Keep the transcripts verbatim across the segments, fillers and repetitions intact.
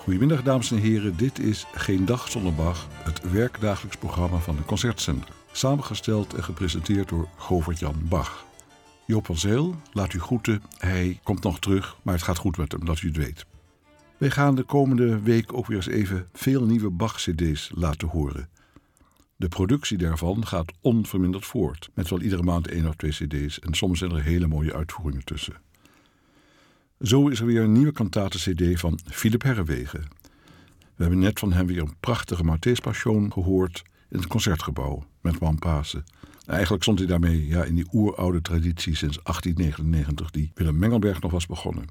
Goedemiddag dames en heren, dit is Geen Dag Zonder Bach, het werkdagelijks programma van de Concertzender. Samengesteld en gepresenteerd door Govert-Jan Bach. Joop van Zeel, laat u groeten, hij komt nog terug, maar het gaat goed met hem, dat u het weet. Wij gaan de komende week ook weer eens even veel nieuwe Bach-cd's laten horen. De productie daarvan gaat onverminderd voort, met wel iedere maand één of twee cd's en soms zijn er hele mooie uitvoeringen tussen. Zo is er weer een nieuwe kantaten-cd van Philipp Herreweghe. We hebben net van hem weer een prachtige Matthäus Passion gehoord in het Concertgebouw met Juan Pasen. Eigenlijk stond hij daarmee ja, in die oeroude traditie sinds achttien negenennegentig die Willem Mengelberg nog was begonnen.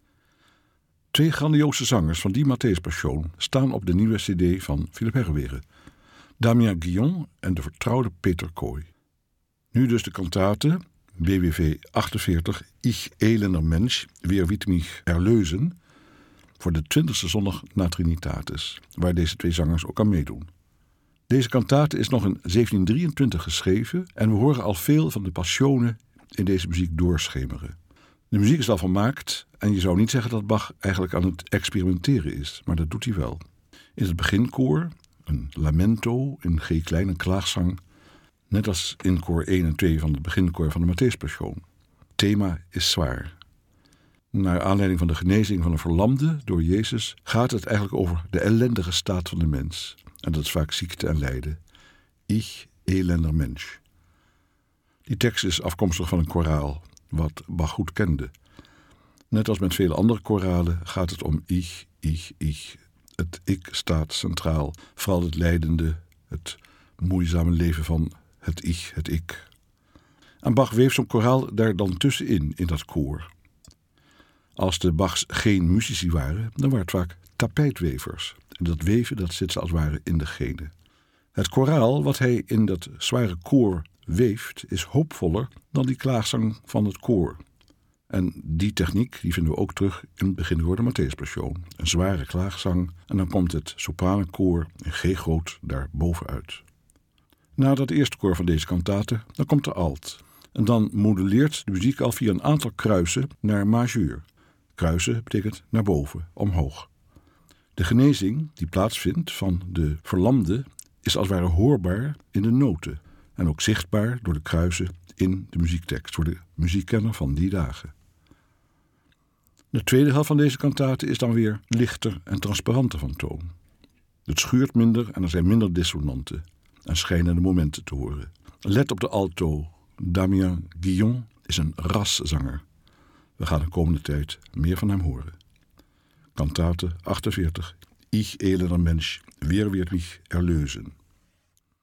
Twee grandioze zangers van die Matthäus Passion staan op de nieuwe cd van Philipp Herreweghe. Damien Guillon en de vertrouwde Peter Kooi. Nu dus de kantate B W V achtenveertig Ich elender Mensch, wer wird mich erlösen, voor de twintigste zondag na Trinitatis, waar deze twee zangers ook aan meedoen. Deze kantate is nog in zeventien drieëntwintig geschreven en we horen al veel van de passionen in deze muziek doorschemeren. De muziek is al volmaakt en je zou niet zeggen dat Bach eigenlijk aan het experimenteren is, maar dat doet hij wel. In het beginkoor, een lamento in G klein, een klaagzang, net als in koor één en twee van het beginkoor van de Matthäus Passion. Het thema is zwaar. Naar aanleiding van de genezing van een verlamde door Jezus gaat het eigenlijk over de ellendige staat van de mens. En dat is vaak ziekte en lijden. Ich elender Mensch. Die tekst is afkomstig van een koraal, wat Bach goed kende. Net als met vele andere koralen gaat het om ich, ich, ich. Het ik staat centraal, vooral het lijdende, het moeizame leven van het ich, het ik. En Bach weeft zo'n koraal daar dan tussenin, in dat koor. Als de Bachs geen muzici waren, dan waren het vaak tapijtwevers. En dat weven, dat zit ze als het ware in de genen. Het koraal wat hij in dat zware koor weeft, is hoopvoller dan die klaagzang van het koor. En die techniek die vinden we ook terug in het begin door de Matthäus Passion. Een zware klaagzang en dan komt het sopranenkoor in G groot daar bovenuit. Na dat eerste koor van deze kantate, dan komt de alt. En dan modelleert de muziek al via een aantal kruisen naar majeur. Kruisen betekent naar boven, omhoog. De genezing die plaatsvindt van de verlamde is als het ware hoorbaar in de noten. En ook zichtbaar door de kruisen in de muziektekst, voor de muziekkenner van die dagen. De tweede helft van deze kantate is dan weer lichter en transparanter van toon. Het schuurt minder en er zijn minder dissonanten en schijnende momenten te horen. Let op de alto. Damien Guillon is een raszanger. We gaan de komende tijd meer van hem horen. Kantate achtenveertig. Ich elender Mensch, wer wird mich erlösen.